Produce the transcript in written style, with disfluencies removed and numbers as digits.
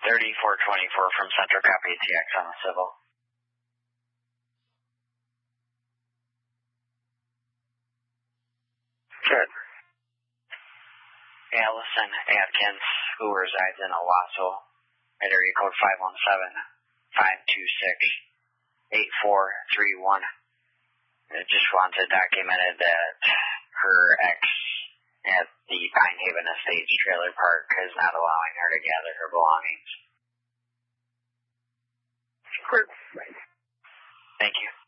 3424 from Central, copy TX on the civil. Good. Allison Atkins, who resides in Owasso, area code 517-526-8431. I just wanted documented that her ex at the Pine Haven Estates trailer park is not allowing her to gather her belongings. Good. Thank you.